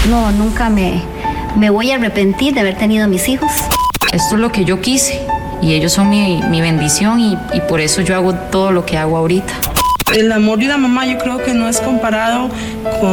No, nunca me voy a arrepentir de haber tenido a mis hijos. Esto es lo que yo quise y ellos son mi bendición y por eso yo hago todo lo que hago ahorita. El amor de una mamá yo creo que no es comparado con